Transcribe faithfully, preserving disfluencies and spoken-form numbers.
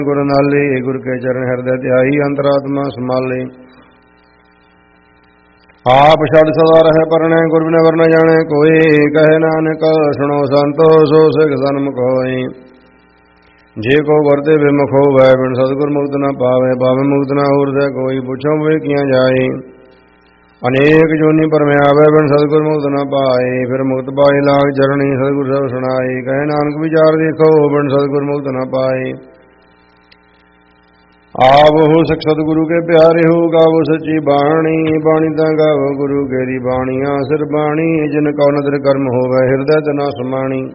ਗੁਰ ਨਾਲੇ ਗੁਰ ਕੇ ਚਰਨ ਹਿਰਦੈ ਧਿਆਈ ਅੰਤਰਾਤਮਾ ਸਮਾਲੇ। ਆਪ ਛੱਡ ਸਦਾ ਰਹਿ ਪਰਣੈ ਗੁਰ ਬਿਨੈ ਵਰ ਨ ਜਾਣੈ ਕੋਇ। ਕਹੇ ਨਾਨਕ ਸੁਣੋ ਸੰਤੋ ਸੋ ਸਿਖ ਸਨਮੁਖ ਹੋਇ। ਜੇ ਕੋ ਗੁਰ ਤੇ ਵਿਮੁਖ ਹੋਵੈ ਬਿਨ ਸਤਿਗੁਰ ਮੁਕਤ ਨ ਪਾਵੈ। ਪਾਵੈ ਮੁਕਤ ਨ ਹੋਰ ਸੈ ਕੋਈ ਪੁੱਛੋ ਵੇ ਕੀਆਂ ਜਾਏ। ਅਨੇਕ ਜੋਨੀ ਪਰਮਿਆਵੈ ਬਿਨ ਸਤਿਗੁਰ ਮੁਕਤ ਨ ਪਾਏ। ਫਿਰ ਮੁਕਤ ਪਾਏ ਲਾਗ ਚਰਣੀ ਸਤਿਗੁਰ ਸਭ ਸੁਣਾਏ। ਕਹੇ ਨਾਨਕ ਵਿਚਾਰ ਦੇਖੋ ਬਿਨ ਸਤਿਗੁਰ ਮੁਕਤ ਨ ਪਾਏ। ਆਵਹੁ ਸਿਖ ਸਤਿਗੁਰੂ ਕੇ ਪਿਆਰੇ ਹੋ ਗਾਵੋ ਸੱਚੀ ਬਾਣੀ। ਬਾਣੀ ਤਾਂ ਗਾਵੋ ਗੁਰੂ ਕੇਰੀ ਬਾਣੀ। ਆਸਿਰ ਬਾਣੀ ਜਿਨ ਕਉ ਨਦਰ ਕਰਮ ਹੋਵੈ ਹਿਰਦੈ ਤ ਨ ਸਮਾਣੀ।